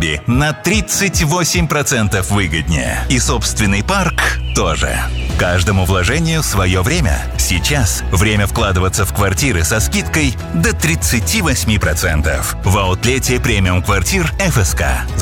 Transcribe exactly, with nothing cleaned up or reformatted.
хобби на тридцать восемь процентов выгоднее. И собственный парк тоже. Каждому вложению свое время. Сейчас время вкладываться в квартиры со скидкой до тридцать восемь процентов. В аутлете премиум квартир эф эс ка.